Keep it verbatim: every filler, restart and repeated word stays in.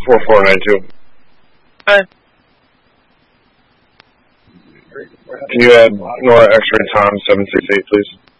four four nine two. Hi. Can you add Nora X-ray Tom seven six eight, please?